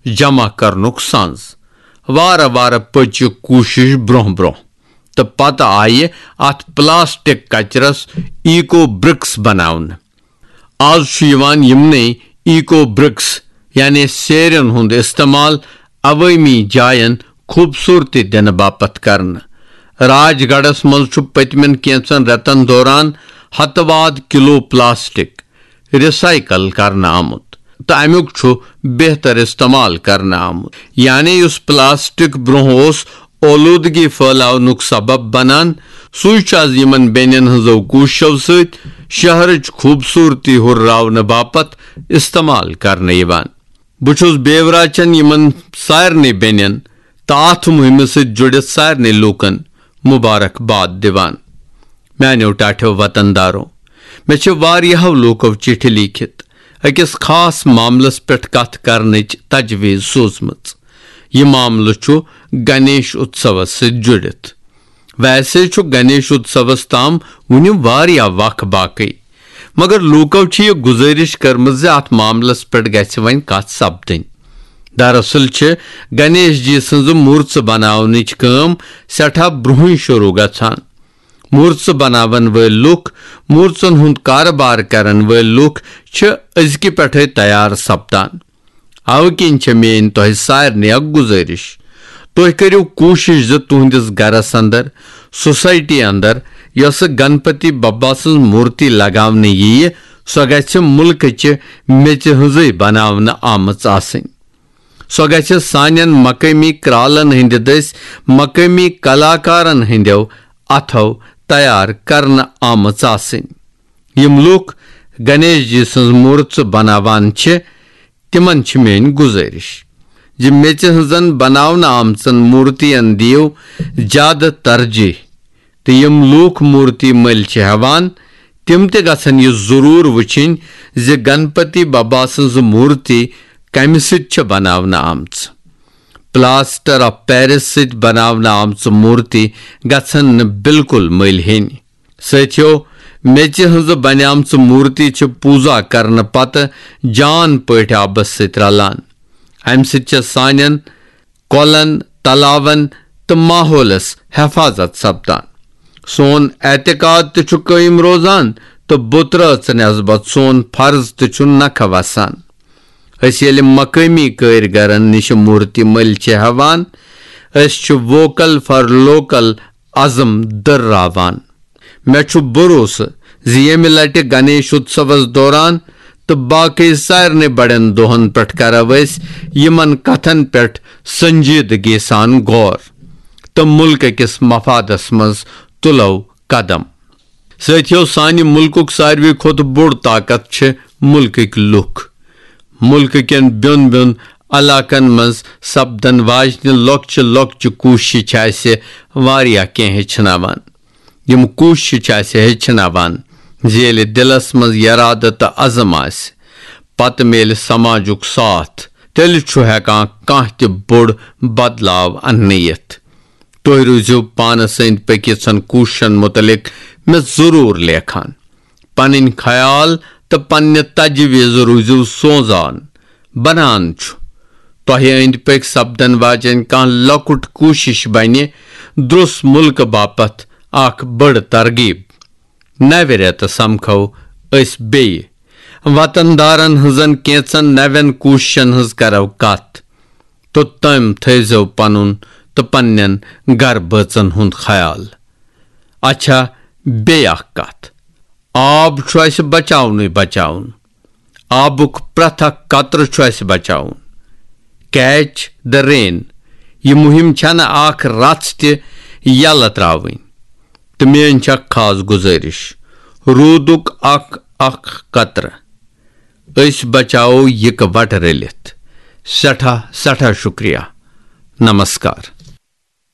जमा करनुक सांज वारा वारा पच कोशिश ब्रोह ब्रोह तो पता आये अत प्लास्टिक कचरस इको ब्रिक्स बनावन। आज यमने इको ब्रिक्स यानी सेरन हुंद इस्तेमाल अवामी जायन खूबसूरती दिन बापत करन। राजगढ़स मज पतमन कैंचन रतन दौरान हतवाद किलो प्लास्टिक रिसाइकल करना आमुत तो अमुक बेहतर इस्तेमाल करना आमुत। यानी उस प्लास्टिक ब्रोह ओलूदगी फैलावनुक सबब बनान सुज यमन बेनन हजो कोशो सत शहरच खूबसूरती हुर्रावन बापत इस्तेमाल करने यवान। बुछुस बेवराचन यमन सारने बेनन ताथ मुहिम से जुड़ित सारने लोकन मुबारकबाद दिवान। मैंने टाठो वतनदारों मे वारियाहो लोको चिट्ठी लिखित अकिस खास मामलस पेट कथ करनच तजवीज सोचमच। यह मामल गणेश उत्सव से जुड़ित। वैसे गणेश उत्सवस ताम वुनि वारिया वक बाकी मगर लूको यह गुजारिश कर्मज अत मामलस पे गछ वन कथ सपदन। दरअसल गणेश जी सज मूर्त बनावनिच काम सठा ब्रोह शुरू गछान। मूर्त बनावन वल लुक मूर्तन हुंद कारोबार करन वल लुक अजकि पे तैयार सपदान। अव किन मेन तह सारे गुजारिश तुह करियो कोशिश तुहंदिस गरस अंदर सोसाइटी अंदर यस गणपति बब्बा सज मूर्ति लगावने यी सो गछ मुल्क मेच हज बनावने आमच आसनि। सो गछ सानन मकामी क्रालन हंद दस मकामी कलाकारन हंदो अथो तैयार करना आमच आसनि। यम लूक गणेश जी सज मूर्त बनावान तिमन मेन गुजारिश जि मेच हजन बनावना आमचन मूर्तियन दियो ज्यादा तरजीह तो यम लूक मूर्ति मल हेवान तिम ते गछन यह जरूर वुचिन जि गणपति बब्बा सज मूर्ति कम सत बनावना आमच। प्लास्टर ऑफ पेरिस सत बनावना आमच मूर्ति गछन बिल्कुल मल हेन। साथियो मेच हज बनियामच मूर्ति पूजा करने पत जान पट आबस सत रलान। अम सान कोलन तलावन तो माहौलस हिफाजत सपदान। सोन एतकाद तो कायम रोजान तो बुतरच नस्बत सोन फर्ज तो नख वसान। ये मकामी कारीगरन निश मूर्ति मल हेवान वोकल फॉर लोकल अज़म दर्रावान। मे भरोस यम लट गणेश उत्सवस दौरान तो बाकी सारे बड़न दोहन पे करो यमन कथन पे संजीदगी सान गौर तो मुल्क किस मफादस मज तुलो कदम। साथियों सानि मुल्कुक सारवी खोत बोड़ ताकत मुल्क लुक। मुल्क केन ब्योन ब्योन इलाकन मज सपदन वाजन लॉक्च लॉक्च कोशिश वारिया के हेचनावान। यम कोशिश हेचनावान जेल दिलस मज इरादा तो अज़म आस पत मेल समाजुक साथ तेल हेकान काह ते बोड़ बदलाव अन्नियत। तुह रूजो पानस अंद पकिन कोशिशन मुतलिक मे जरूर लेखान। पन ख्याल तो पन्ने तजवीज रूजो सोजान बनान तुह अंद पक सपदन वाजन कह लकुट कोशिश बने द्रुस मुल्क बापत अख बड़ तरगीब। नवे रेत समखो अस बे वतनदारन हजन कैंचन नवन कोशिशन हज करो कत तो तम थो पनुन तो पन्न गर बचन हुंद ख्याल। अच्छा बे कत आब बचावन बचावन आबुक प्रथ कतर बचावन। कैच द रेन यह मुहिम छना अख रच ते यल त्रावन तो मेन खास गुजारिश रूदुक अख अख कतर अस बचाओ यक वट रलित। सठा सठा शुक्रिया। नमस्कार।